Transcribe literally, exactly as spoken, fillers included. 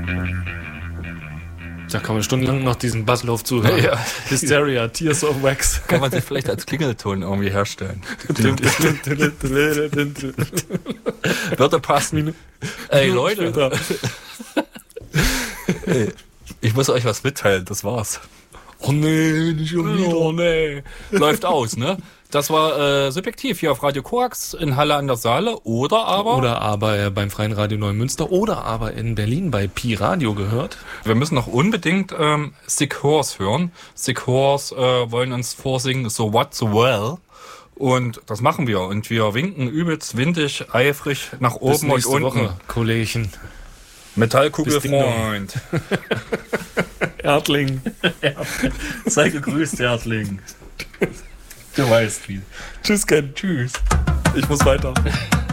Da kann man stundenlang noch diesen Basslauf zuhören. Ja. Hysteria, Tears of Wax. Kann man sich vielleicht als Klingelton irgendwie herstellen. Würde passen. Ey, Leute. Ey, ich muss euch was mitteilen, das war's. Oh nee, nicht schon wieder. Oh nee. Läuft aus, ne? Das war äh, subjektiv hier auf Radio Koax in Halle an der Saale oder aber... Oder aber äh, beim Freien Radio Neumünster oder aber in Berlin bei Pi Radio gehört. Wir müssen noch unbedingt ähm, Sick Horse hören. Sick Horse äh, wollen uns vorsingen So What So Well. Und das machen wir. Und wir winken übelst windig, eifrig nach oben Bis nächste und unten. Woche, Kollegen. Metallkugelfreund. Erdling. Sei gegrüßt, Erdling. Du weißt wie. Tschüss, Ken. Tschüss. Ich muss weiter.